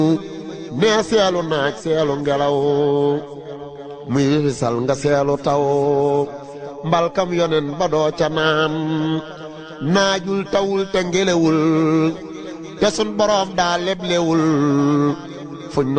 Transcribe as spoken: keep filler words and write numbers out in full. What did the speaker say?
nee seelu naaj seelu ngelaw muy wisal nga seelu taw mbalkam yonen ba doo ca naan naajul tawul te ngelewul te sun boroom daa leblewul fuñ